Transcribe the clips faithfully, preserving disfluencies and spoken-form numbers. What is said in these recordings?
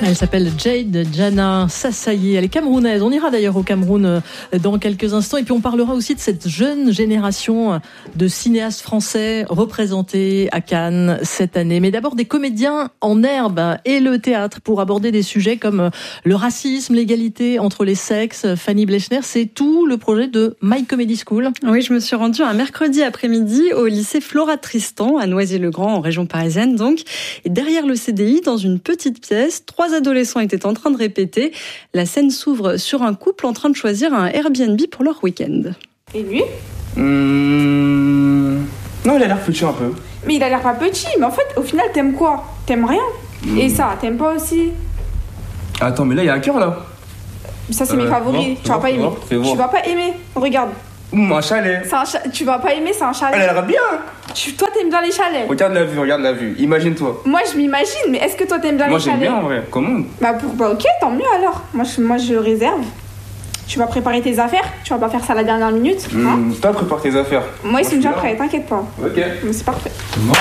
Elle s'appelle Jade Jana Sassaye. Elle est camerounaise. On ira d'ailleurs au Cameroun dans quelques instants. Et puis on parlera aussi de cette jeune génération de cinéastes français représentés à Cannes cette année. Mais d'abord des comédiens en herbe et le théâtre pour aborder des sujets comme le racisme, l'égalité entre les sexes. Fanny Blechner, c'est tout le projet de My Comedy School. Oui, je me suis rendue un mercredi après-midi au lycée Flora Tristan à Noisy-le-Grand en région parisienne donc. Et derrière le C D I, dans une petite pièce, trois adolescents étaient en train de répéter. La scène s'ouvre sur un couple en train de choisir un Airbnb pour leur week-end. Et lui ? Mmh... Non, il a l'air petit un peu. Mais il a l'air pas petit, mais en fait, au final, t'aimes quoi ? T'aimes rien ? mmh. Et ça, t'aimes pas aussi ? Attends, mais là, il y a un cœur, là. Ça, c'est euh, mes favoris. Bon, tu vas bon, pas aimer. Bon, tu vas pas aimer. Regarde. Mmh, un chalet. C'est un cha... Tu vas pas aimer, c'est un chalet. Elle a l'air bien. Tu... Toi, t'aimes bien les chalets. Regarde la vue, regarde la vue. Imagine-toi. Moi, je m'imagine, mais est-ce que toi, t'aimes bien Moi, les chalets ? Moi, j'aime bien, en vrai. Comment ? Bah, pour... bah, ok, tant mieux alors. Moi je... Moi, je réserve. Tu vas préparer tes affaires. Tu vas pas faire ça à la dernière minute. Mmh, hein toi, prépare tes affaires. Moi, Moi ils sont déjà prêts, t'inquiète pas. Ok. Mais c'est parfait. Moi.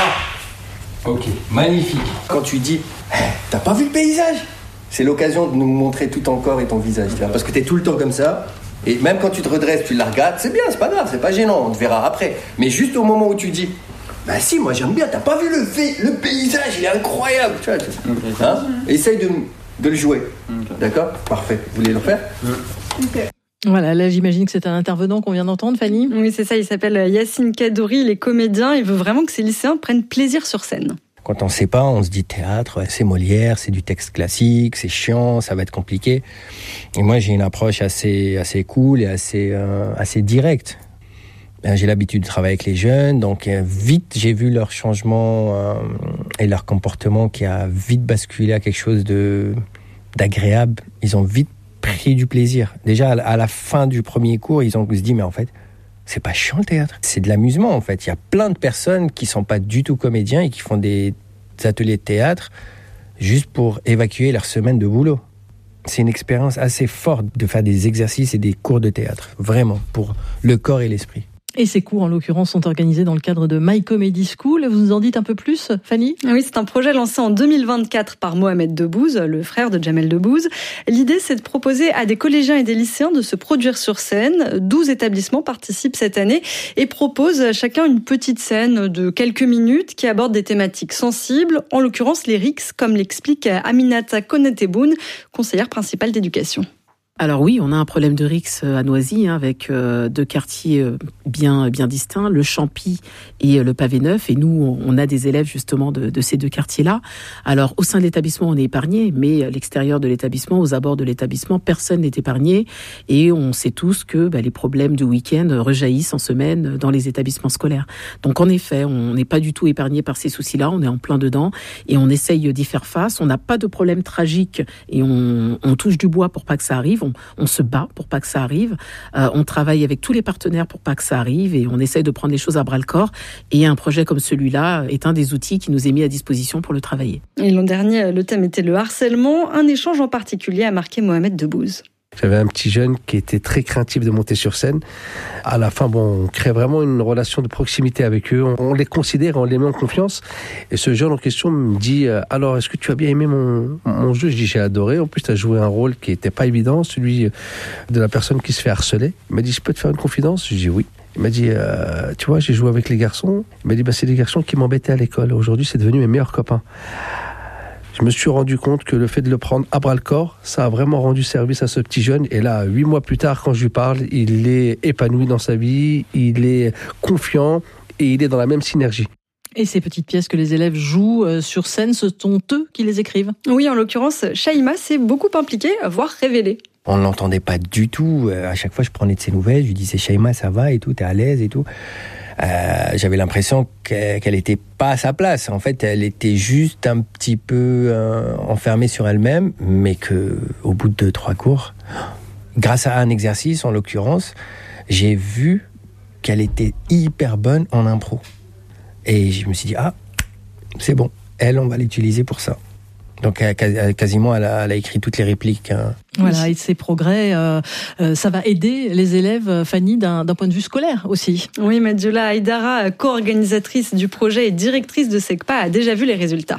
Ok, magnifique. Quand tu dis, t'as pas vu le paysage ? C'est l'occasion de nous montrer tout ton corps et ton visage, tu vois, parce que t'es tout le temps comme ça. Et même quand tu te redresses, tu la regardes, c'est bien, c'est pas grave, c'est pas gênant, on te verra après. Mais juste au moment où tu dis, bah si, moi j'aime bien, t'as pas vu le, fait, le paysage, il est incroyable, tu vois. Okay. Hein ? Essaye de, de le jouer, okay. D'accord ? Parfait. Vous voulez le faire ? Ok. Voilà, là j'imagine que c'est un intervenant qu'on vient d'entendre, Fanny. Oui, c'est ça, il s'appelle Yacine Kadouri, il est comédien, il veut vraiment que ses lycéens prennent plaisir sur scène. Quand on sait pas, on se dit théâtre, c'est Molière, c'est du texte classique, c'est chiant, ça va être compliqué. Et moi, j'ai une approche assez assez cool et assez euh, assez directe. J'ai l'habitude de travailler avec les jeunes, donc vite j'ai vu leur changement euh, et leur comportement qui a vite basculé à quelque chose de d'agréable. Ils ont vite pris du plaisir. Déjà à la fin du premier cours, ils ont se dit mais en fait, c'est pas chiant le théâtre, c'est de l'amusement en fait. Il y a plein de personnes qui sont pas du tout comédiens et qui font des ateliers de théâtre juste pour évacuer leur semaine de boulot. C'est une expérience assez forte de faire des exercices et des cours de théâtre, vraiment, pour le corps et l'esprit. Et ces cours, en l'occurrence, sont organisés dans le cadre de My Comedy School. Vous nous en dites un peu plus, Fanny ? Oui, c'est un projet lancé en deux mille vingt-quatre par Mohamed Debbouze, le frère de Jamel Debbouze. L'idée, c'est de proposer à des collégiens et des lycéens de se produire sur scène. douze établissements participent cette année et proposent chacun une petite scène de quelques minutes qui aborde des thématiques sensibles, en l'occurrence les R I C, comme l'explique Aminata Konateboun, conseillère principale d'éducation. Alors oui, on a un problème de R I C à Noisy, hein, avec euh, deux quartiers euh, bien bien distincts, le Champy et euh, le Pavé Neuf. Et nous, on a des élèves justement de, de ces deux quartiers-là. Alors au sein de l'établissement, on est épargné, mais à l'extérieur de l'établissement, aux abords de l'établissement, personne n'est épargné. Et on sait tous que bah, les problèmes du week-end rejaillissent en semaine dans les établissements scolaires. Donc en effet, on n'est pas du tout épargné par ces soucis-là. On est en plein dedans et on essaye d'y faire face. On n'a pas de problème tragique et on, on touche du bois pour pas que ça arrive. On, on se bat pour pas que ça arrive. Euh, on travaille avec tous les partenaires pour pas que ça arrive et on essaye de prendre les choses à bras-le-corps. Et un projet comme celui-là est un des outils qui nous est mis à disposition pour le travailler. Et l'an dernier, le thème était le harcèlement. Un échange en particulier a marqué Mohamed Debbouze. J'avais un petit jeune qui était très craintif de monter sur scène. À la fin, bon, on crée vraiment une relation de proximité avec eux. On, on les considère, on les met en confiance. Et ce jeune en question me dit euh, « Alors, est-ce que tu as bien aimé mon, mon jeu ?» Je dis « J'ai adoré. En plus, tu as joué un rôle qui n'était pas évident, celui de la personne qui se fait harceler. » Il m'a dit « Je peux te faire une confidence ?» Je dis « Oui. » Il m'a dit euh, « Tu vois, j'ai joué avec les garçons. » Il m'a dit bah, « C'est des garçons qui m'embêtaient à l'école. Aujourd'hui, c'est devenu mes meilleurs copains. » Je me suis rendu compte que le fait de le prendre à bras-le-corps, ça a vraiment rendu service à ce petit jeune. Et là, huit mois plus tard, quand je lui parle, il est épanoui dans sa vie, il est confiant et il est dans la même synergie. Et ces petites pièces que les élèves jouent sur scène, ce sont eux qui les écrivent ? Oui, en l'occurrence, Shaima s'est beaucoup impliquée, voire révélée. On ne l'entendait pas du tout. À chaque fois, je prenais de ses nouvelles, je lui disais « Shaima, ça va et tout, t'es à l'aise et tout ». Euh, j'avais l'impression qu'elle était pas à sa place. En fait, elle était juste un petit peu euh, enfermée sur elle-même, mais que au bout de deux, trois cours, grâce à un exercice en l'occurrence, j'ai vu qu'elle était hyper bonne en impro. Et je me suis dit ah, c'est bon, elle, on va l'utiliser pour ça. Donc quasiment, elle a, elle a écrit toutes les répliques. Hein. Voilà, et ces progrès, euh, euh, ça va aider les élèves, Fanny, d'un, d'un point de vue scolaire aussi. Oui, Madjola Aïdara, co-organisatrice du projet et directrice de SECPA, a déjà vu les résultats.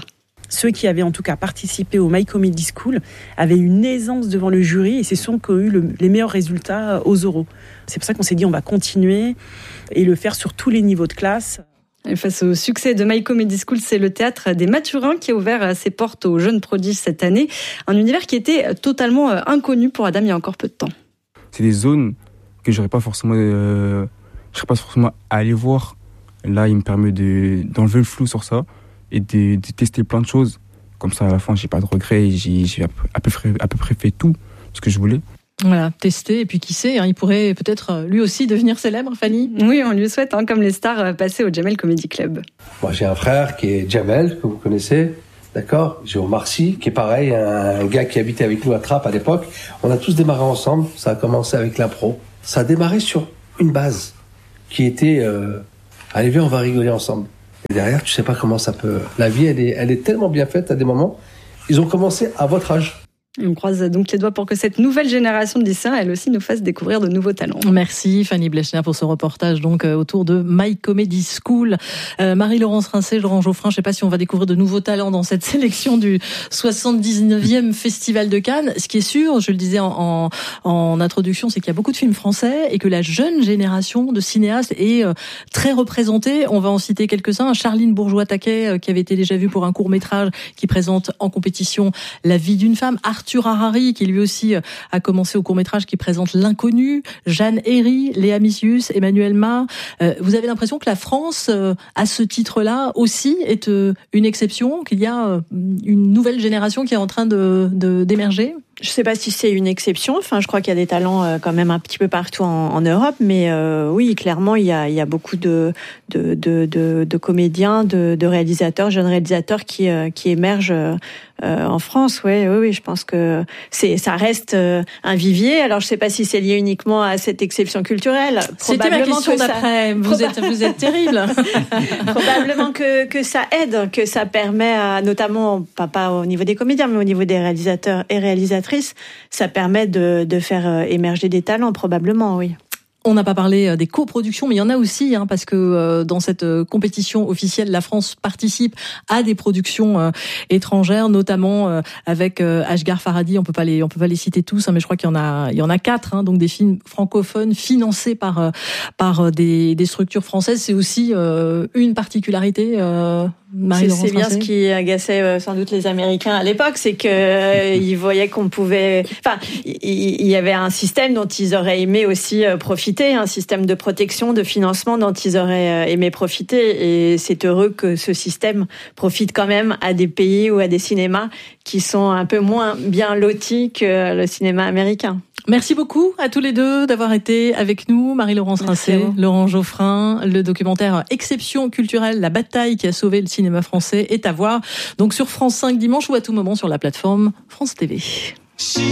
ceux qui avaient en tout cas participé au My Comedy School avaient une aisance devant le jury et c'est ceux qui ont eu le, les meilleurs résultats aux oraux. C'est pour ça qu'on s'est dit on va continuer et le faire sur tous les niveaux de classe. Et face au succès de My Comedy School, c'est le théâtre des Mathurins qui a ouvert ses portes aux jeunes prodiges cette année. Un univers qui était totalement inconnu pour Adam il y a encore peu de temps. C'est des zones que j'aurais pas forcément, euh, je serais pas forcément allé voir. Là, il me permet de, d'enlever le flou sur ça et de, de tester plein de choses. Comme ça, à la fin, j'ai pas de regrets et j'ai, j'ai à peu près, à peu près fait tout ce que je voulais. Voilà, tester, et puis qui sait, hein, il pourrait peut-être lui aussi devenir célèbre, Fanny. Oui, on lui souhaite, hein, comme les stars passées au Jamel Comedy Club. Moi, j'ai un frère qui est Jamel, que vous connaissez, d'accord. J'ai Omar Sy, qui est pareil, un gars qui habitait avec nous à Trappes à l'époque. On a tous démarré ensemble, ça a commencé avec l'impro. Ça a démarré sur une base, qui était, euh, allez viens, on va rigoler ensemble. Et derrière, tu sais pas comment ça peut... La vie, elle est, elle est tellement bien faite à des moments. Ils ont commencé à votre âge. Et on croise donc les doigts pour que cette nouvelle génération de lycéens, elle aussi, nous fasse découvrir de nouveaux talents. Merci Fanny Blechner pour ce reportage donc autour de My Comedy School. Euh, Marie-Laurence Rincé, Laurent Geoffrin, je ne sais pas si on va découvrir de nouveaux talents dans cette sélection du soixante-dix-neuvième Festival de Cannes. Ce qui est sûr, je le disais en, en, en introduction, c'est qu'il y a beaucoup de films français et que la jeune génération de cinéastes est euh, très représentée. On va en citer quelques-uns. Charline Bourgeois-Taquet, euh, qui avait été déjà vue pour un court-métrage qui présente en compétition La vie d'une femme. Arthur Harari, qui lui aussi a commencé au court-métrage qui présente L'inconnu, Jeanne Herry, Léa Missius, Emmanuel Ma. Euh, vous avez l'impression que la France, euh, à ce titre-là, aussi est euh, une exception, qu'il y a euh, une nouvelle génération qui est en train de, de, d'émerger? Je ne sais pas si c'est une exception. Enfin, je crois qu'il y a des talents euh, quand même un petit peu partout en, en Europe, mais euh, oui, clairement, il y a, il y a beaucoup de, de, de, de, de comédiens, de, de réalisateurs, jeunes réalisateurs qui, euh, qui émergent euh, en France. Ouais, oui, oui, je pense que c'est, ça reste euh, un vivier. Alors, je ne sais pas si c'est lié uniquement à cette exception culturelle. C'était ma question d'après. Ça... Vous êtes, vous êtes terrible. Probablement que que ça aide, que ça permet, à, notamment pas pas au niveau des comédiens, mais au niveau des réalisateurs et réalisatrices. Ça permet de, de faire émerger des talents, probablement, oui. On n'a pas parlé des coproductions, mais il y en a aussi, hein, parce que euh, dans cette compétition officielle, la France participe à des productions euh, étrangères, notamment euh, avec euh, Ashghar Farhadi. On peut pas les, on peut pas les citer tous, hein, mais je crois qu'il y en a, il y en a quatre, hein, donc des films francophones financés par euh, par des, des structures françaises. C'est aussi euh, une particularité. Euh, C'est, c'est bien ce qui agaçait euh, sans doute les Américains à l'époque, c'est que euh, ils voyaient qu'on pouvait. Enfin, il y, y avait un système dont ils auraient aimé aussi euh, profiter, un système de protection, de financement dont ils auraient euh, aimé profiter. Et c'est heureux que ce système profite quand même à des pays ou à des cinémas qui sont un peu moins bien lotis que le cinéma américain. Merci beaucoup à tous les deux d'avoir été avec nous. Marie-Laurence Rincé, Laurent Geoffrin. Le documentaire Exception culturelle, la bataille qui a sauvé le cinéma français est à voir donc sur France cinq dimanche ou à tout moment sur la plateforme France T V.